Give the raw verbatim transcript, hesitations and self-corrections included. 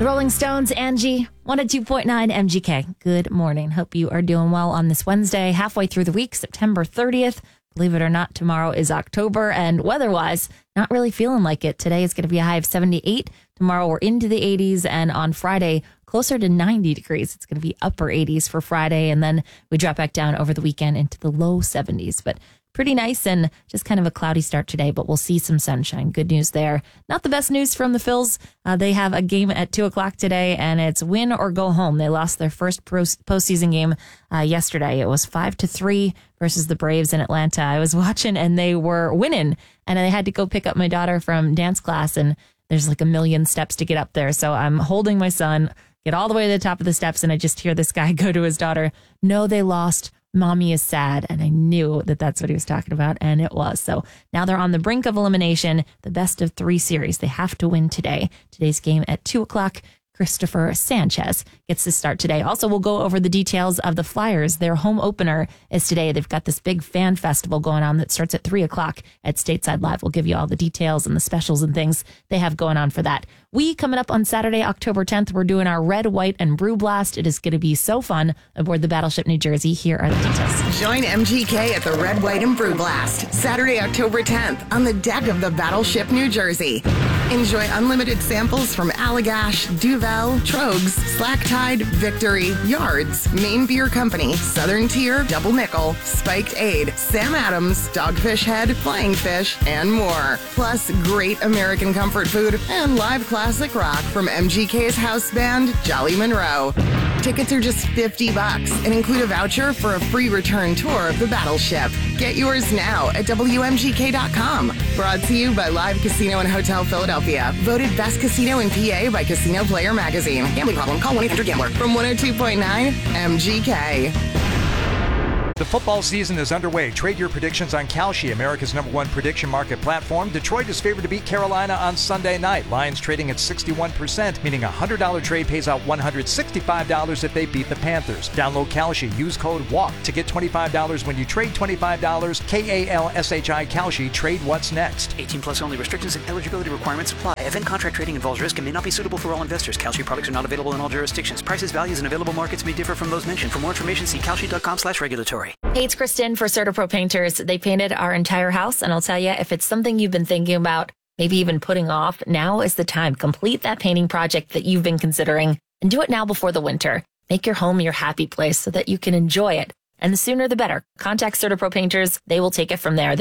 The Rolling Stones, Angie, one oh two point nine M G K. Good morning. Hope you are doing well on this Wednesday, halfway through the week, September thirtieth. Believe it or not, tomorrow is October, and weather-wise, not really feeling like it. Today is going to be a high of seventy-eight. Tomorrow we're into the eighties, and on Friday, closer to ninety degrees. It's going to be upper eighties for Friday, and then we drop back down over the weekend into the low seventies. But pretty nice and just kind of a cloudy start today, but we'll see some sunshine. Good news there. Not the best news from the Phils. Uh, they have a game at two o'clock today, and it's win or go home. They lost their first pro- postseason game uh, yesterday. It was five to three versus the Braves in Atlanta. I was watching, and they were winning, and I had to go pick up my daughter from dance class, and there's like a million steps to get up there. So I'm holding my son, get all the way to the top of the steps, and I just hear this guy go to his daughter, "No, they lost. Mommy is sad." And I knew that that's what he was talking about, and it was. So now they're on the brink of elimination, the best of three series. They have to win today. Today's game at two o'clock. Christopher Sanchez gets to start today. Also, we'll go over the details of the Flyers. Their home opener is today. They've got this big fan festival going on that starts at three o'clock at Stateside Live. We'll give you all the details and the specials and things they have going on for that. We, coming up on Saturday, October tenth, we're doing our Red, White, and Brew Blast. It is going to be so fun aboard the Battleship New Jersey. Here are the details. Join M G K at the Red, White, and Brew Blast, Saturday, October tenth, on the deck of the Battleship New Jersey. Enjoy unlimited samples from Allagash, Duvel, Trogs, Slack Tide, Victory, Yards, Maine Beer Company, Southern Tier, Double Nickel, Spiked Aid, Sam Adams, Dogfish Head, Flying Fish, and more. Plus, great American comfort food and live classic rock from M G K's house band, Jolly Monroe. Tickets are just fifty bucks and include a voucher for a free return tour of the Battleship. Get yours now at W M G K dot com. Brought to you by Live Casino and Hotel Philadelphia. Voted best casino in P A by Casino Player Magazine. Gambling problem? Call one eight hundred gambler. From one oh two point nine M G K. The football season is underway. Trade your predictions on Kalshi, America's number one prediction market platform. Detroit is favored to beat Carolina on Sunday night. Lions trading at sixty-one percent, meaning a one hundred dollars trade pays out one hundred sixty-five dollars if they beat the Panthers. Download Kalshi. Use code WALK to get twenty-five dollars when you trade twenty-five dollars. K A L S H I Kalshi. Trade what's next. eighteen plus only. Restrictions and eligibility requirements apply. Event contract trading involves risk and may not be suitable for all investors. Kalshi products are not available in all jurisdictions. Prices, values, and available markets may differ from those mentioned. For more information, see kalshi dot com slash regulatory. Hey, it's Kristen for CertaPro Painters. They painted our entire house, and I'll tell you, if it's something you've been thinking about, maybe even putting off, now is the time. Complete that painting project that you've been considering, and do it now before the winter. Make your home your happy place so that you can enjoy it. And the sooner the better. Contact CertaPro Painters. They will take it from there.